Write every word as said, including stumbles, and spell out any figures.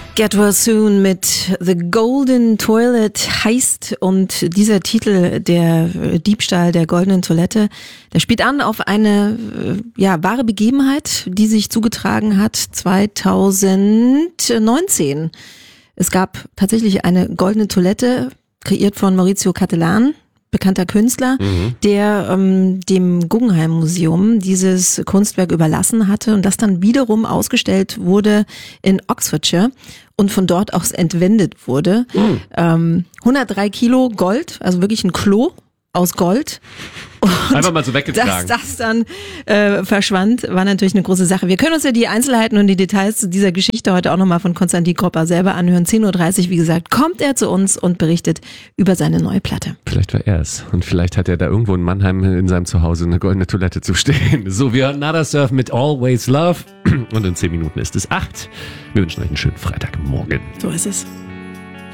Get Well Soon mit The Golden Toilet heißt, und dieser Titel, der Diebstahl der goldenen Toilette, der spielt an auf eine ja wahre Begebenheit, die sich zugetragen hat zweitausendneunzehn. Es gab tatsächlich eine goldene Toilette, kreiert von Maurizio Cattelan, bekannter Künstler, mhm. der ähm, dem Guggenheim Museum dieses Kunstwerk überlassen hatte und das dann wiederum ausgestellt wurde in Oxfordshire und von dort aus entwendet wurde. Mhm. Ähm, hundertdrei Kilo Gold, also wirklich ein Klo aus Gold. Und einfach mal so weggetragen. Dass das dann äh, verschwand, war natürlich eine große Sache. Wir können uns ja die Einzelheiten und die Details zu dieser Geschichte heute auch nochmal von Konstantin Kropper selber anhören. zehn Uhr dreißig, wie gesagt, kommt er zu uns und berichtet über seine neue Platte. Vielleicht war er es. Und vielleicht hat er da irgendwo in Mannheim in seinem Zuhause eine goldene Toilette zu stehen. So, wir hören Nada Surf mit Always Love. Und in zehn Minuten ist es acht. Wir wünschen euch einen schönen Freitagmorgen. So ist es.